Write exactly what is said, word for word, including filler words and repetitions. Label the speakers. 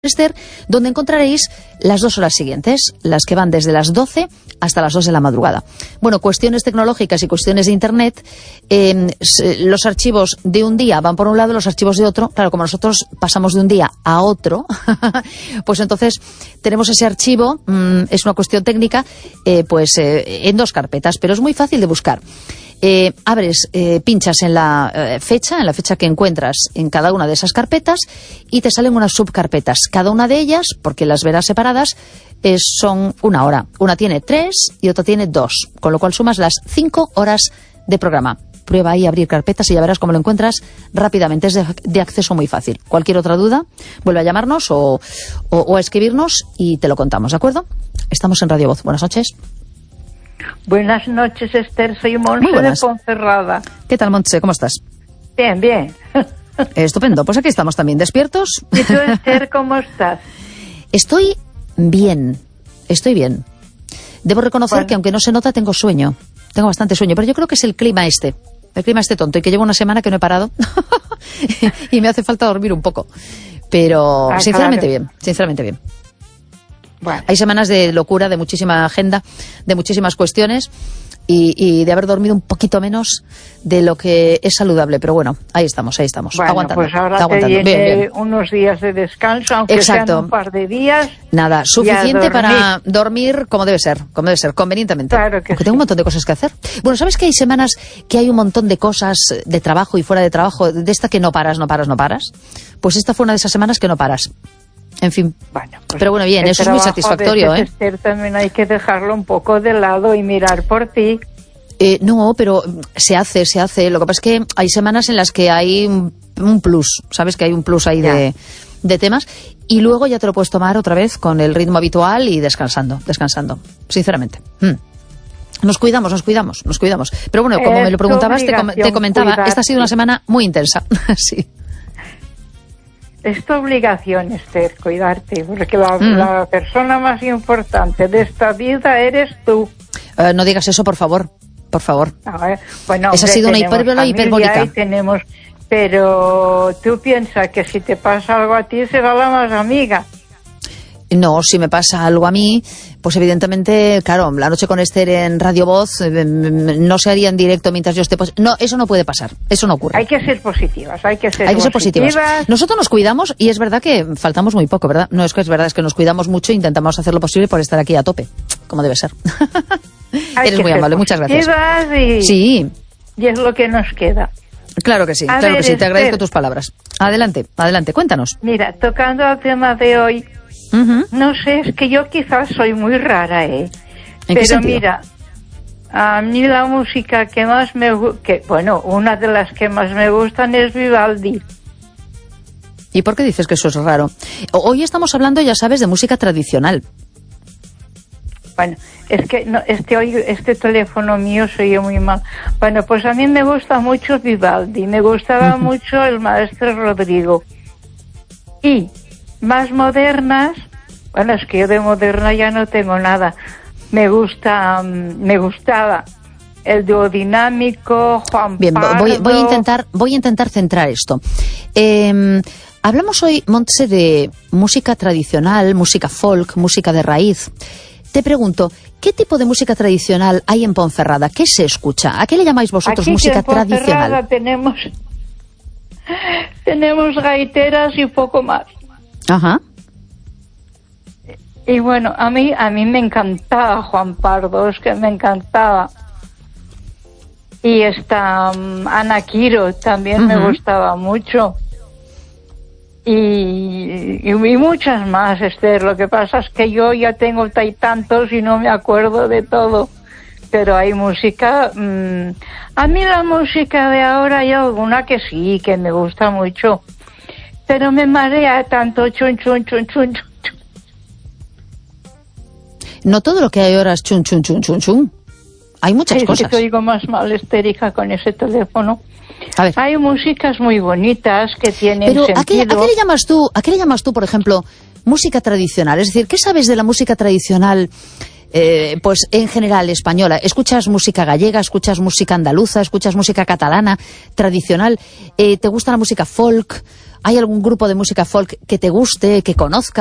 Speaker 1: Esther, donde encontraréis las dos horas siguientes, las que van desde las doce hasta las dos de la madrugada. Bueno, cuestiones tecnológicas y cuestiones de Internet, eh, los archivos de un día van por un lado, los archivos de otro. Claro, como nosotros pasamos de un día a otro, pues entonces tenemos ese archivo, mmm, es una cuestión técnica, eh, pues eh, en dos carpetas, pero es muy fácil de buscar. Eh, abres, eh, pinchas en la eh, fecha, en la fecha que encuentras en cada una de esas carpetas y te salen unas subcarpetas. Cada una de ellas, porque las verás separadas, eh, son una hora. Una tiene tres y otra tiene dos, con lo cual sumas las cinco horas de programa. Prueba ahí abrir carpetas y ya verás cómo lo encuentras rápidamente. Es de, de acceso muy fácil. Cualquier otra duda, vuelve a llamarnos o, o, o a escribirnos y te lo contamos, ¿de acuerdo? Estamos en Radio Voz. Buenas noches.
Speaker 2: Buenas noches, Esther. Soy Montse de Ponferrada.
Speaker 1: ¿Qué tal, Montse? ¿Cómo estás?
Speaker 2: Bien, bien.
Speaker 1: Estupendo. Pues aquí estamos también, despiertos.
Speaker 2: ¿Y tú, Esther, cómo estás?
Speaker 1: Estoy bien. Estoy bien. Debo reconocer bueno. que, aunque no se nota, tengo sueño. Tengo bastante sueño. Pero yo creo que es el clima este. El clima este tonto. Y que llevo una semana que no he parado. Y me hace falta dormir un poco. Pero, ah, sinceramente, claro. bien. Sinceramente, bien. Bueno. Hay semanas de locura, de muchísima agenda, de muchísimas cuestiones y, y de haber dormido un poquito menos de lo que es saludable. Pero bueno, ahí estamos, ahí estamos,
Speaker 2: bueno,
Speaker 1: aguantando.
Speaker 2: Pues ahora
Speaker 1: aguantando.
Speaker 2: te viene
Speaker 1: bien, bien.
Speaker 2: unos días de descanso, aunque
Speaker 1: Exacto.
Speaker 2: sean un par de días.
Speaker 1: Nada, suficiente para dormir como debe ser, como debe ser, convenientemente.
Speaker 2: Claro que
Speaker 1: Porque
Speaker 2: sí.
Speaker 1: tengo un montón de cosas que hacer. Bueno, ¿sabes que hay semanas que hay un montón de cosas de trabajo y fuera de trabajo, de esta que no paras, no paras, no paras? Pues esta fue una de esas semanas que no paras. En fin,
Speaker 2: bueno, pues
Speaker 1: pero bueno, bien, eso es muy satisfactorio, ¿eh?
Speaker 2: Esther, también hay que dejarlo un poco de lado y mirar por ti.
Speaker 1: Eh, no, pero se hace, se hace. Lo que pasa es que hay semanas en las que hay un, un plus, ¿sabes? Que hay un plus ahí de, de temas. Y luego ya te lo puedes tomar otra vez con el ritmo habitual y descansando, descansando, sinceramente. Mm. Nos cuidamos, nos cuidamos, nos cuidamos. Pero bueno, como
Speaker 2: es
Speaker 1: me lo preguntabas, te, com te comentaba, cuidarte. Esta ha sido una semana muy intensa, sí.
Speaker 2: Es tu obligación, Esther, cuidarte, porque la,
Speaker 1: mm.
Speaker 2: la persona más importante de esta vida eres tú.
Speaker 1: Uh, no digas eso, por favor, por favor.
Speaker 2: Ver, bueno,
Speaker 1: Esa
Speaker 2: hombre,
Speaker 1: ha sido una hipérbole hiperbólica.
Speaker 2: Tenemos, pero tú piensas que si te pasa algo a ti será la más amiga.
Speaker 1: No, si me pasa algo a mí, pues evidentemente, claro, la noche con Esther en Radio Voz eh, no se haría en directo mientras yo esté... Pues, no, eso no puede pasar, eso no ocurre.
Speaker 2: Hay que ser positivas, hay que ser
Speaker 1: Hay que ser
Speaker 2: positivas.
Speaker 1: positivas. Nosotros nos cuidamos y es verdad que faltamos muy poco, ¿verdad? No es que es verdad, es que nos cuidamos mucho e intentamos hacer lo posible por estar aquí a tope, como debe ser. Eres muy amable, muchas gracias.
Speaker 2: Y,
Speaker 1: sí.
Speaker 2: Y es lo que nos queda.
Speaker 1: Claro que sí,
Speaker 2: a
Speaker 1: claro
Speaker 2: ver,
Speaker 1: que sí, te agradezco
Speaker 2: Esther.
Speaker 1: tus palabras. Adelante, adelante, cuéntanos.
Speaker 2: Mira, tocando al tema de hoy... Uh-huh. No sé, es que yo quizás soy muy rara, ¿eh?
Speaker 1: ¿En
Speaker 2: Pero
Speaker 1: qué sentido?
Speaker 2: Mira, a mí la música que más me gusta, bueno, una de las que más me gustan es Vivaldi.
Speaker 1: ¿Y por qué dices que eso es raro? Hoy estamos hablando, ya sabes, de música tradicional.
Speaker 2: Bueno, es que no, este, hoy, este teléfono mío se oye muy mal. Bueno, pues a mí me gusta mucho Vivaldi, me gustaba uh-huh. mucho el maestro Rodrigo. Y... más modernas, bueno, es que yo de moderna ya no tengo nada. Me gusta, um, me gustaba el duodinámico, Juan
Speaker 1: Bien,
Speaker 2: Pardo.
Speaker 1: voy, voy a intentar, voy a intentar centrar esto. Eh, hablamos hoy, Montse, de música tradicional, música folk, música de raíz. Te pregunto, ¿qué tipo de música tradicional hay en Ponferrada? ¿Qué se escucha? ¿A qué le llamáis vosotros
Speaker 2: Aquí
Speaker 1: música
Speaker 2: en Ponferrada
Speaker 1: tradicional?
Speaker 2: tenemos, tenemos gaiteras y poco más.
Speaker 1: Ajá.
Speaker 2: Y bueno, a mí a mí me encantaba Juan Pardo, es que me encantaba. Y esta um, Ana Quiro también uh-huh. me gustaba mucho. Y, y, y muchas más, Esther. Lo que pasa es que yo ya tengo tantos y no me acuerdo de todo. Pero hay música... Mmm, a mí la música de ahora hay alguna que sí, que me gusta mucho. Pero me marea tanto, chun, chun, chun, chun, chun.
Speaker 1: No todo lo que hay ahora es chun, chun, chun, chun, chun. Hay muchas
Speaker 2: es
Speaker 1: cosas.
Speaker 2: Es que te oigo más mal, histérica, con ese teléfono.
Speaker 1: A ver.
Speaker 2: Hay músicas muy bonitas que tienen
Speaker 1: Pero,
Speaker 2: sentido.
Speaker 1: ¿a qué, ¿a qué le llamas tú, a qué le llamas tú, por ejemplo, música tradicional? Es decir, ¿qué sabes de la música tradicional, eh, pues, en general, española? ¿Escuchas música gallega, escuchas música andaluza, escuchas música catalana, tradicional? Eh, ¿Te gusta la música folk? ¿Hay algún grupo de música folk que te guste, que conozcas?